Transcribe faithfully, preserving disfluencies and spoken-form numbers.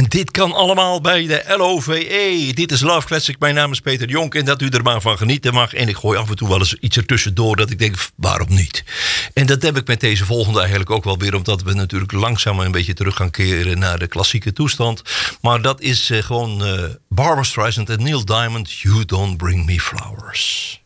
En dit kan allemaal bij de L O V E. Dit is Love Classic. Mijn naam is Peter Jonk. En dat u er maar van genieten mag. En ik gooi af en toe wel eens iets ertussendoor dat ik denk, waarom niet? En dat heb ik met deze volgende eigenlijk ook wel weer. Omdat we natuurlijk langzaam een beetje terug gaan keren naar de klassieke toestand. Maar dat is uh, gewoon uh, Barbra Streisand en Neil Diamond. You Don't Bring Me Flowers.